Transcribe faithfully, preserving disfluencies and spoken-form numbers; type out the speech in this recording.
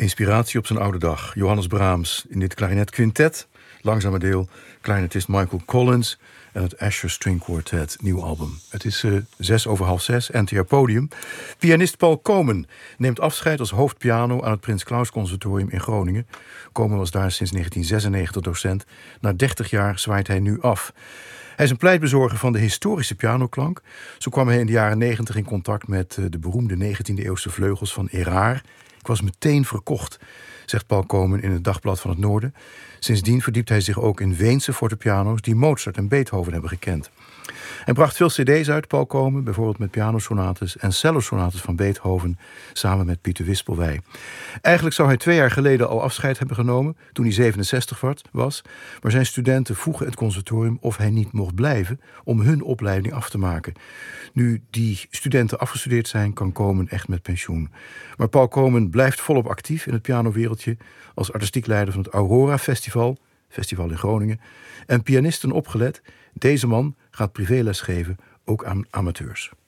Inspiratie op zijn oude dag. Johannes Brahms in dit klarinet-quintet. Langzame deel, klarinetist Michael Collins en het Asher String Quartet, nieuw album. Het is uh, zes over half zes, N T R Podium. Pianist Paul Komen neemt afscheid als hoofdpiano aan het Prins Claus Conservatorium in Groningen. Komen was daar sinds negentien zesennegentig docent. Na dertig jaar zwaait hij nu af. Hij is een pleitbezorger van de historische pianoklank. Zo kwam hij in de jaren negentig in contact met uh, de beroemde negentiende eeuwse vleugels van Erard. Ik was meteen verkocht, zegt Paul Komen in het Dagblad van het Noorden. Sindsdien verdiept hij zich ook in Weense fortepiano's die Mozart en Beethoven hebben gekend. Hij bracht veel cd's uit, Paul Komen, bijvoorbeeld met pianosonates en cellosonates van Beethoven, samen met Pieter Wispelwey. Eigenlijk zou hij twee jaar geleden al afscheid hebben genomen, toen hij zevenenzestig was, maar zijn studenten vroegen het conservatorium of hij niet mocht blijven om hun opleiding af te maken. Nu die studenten afgestudeerd zijn, kan Komen echt met pensioen. Maar Paul Komen blijft volop actief in het pianowereldje als artistiek leider van het Aurora Festival, festival in Groningen, en pianisten opgelet. Deze man gaat privéles geven, ook aan amateurs.